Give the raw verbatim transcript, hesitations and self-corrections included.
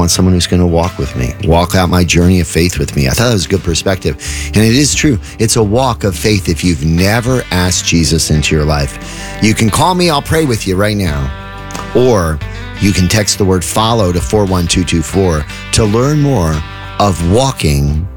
want someone who's going to walk with me, walk out my journey of faith with me. I thought that was a good perspective. And it is true. It's a walk of faith if you've never asked Jesus into your life. You can call me. I'll pray with you right now. Or you can text the word follow to four one two two four to learn more of walking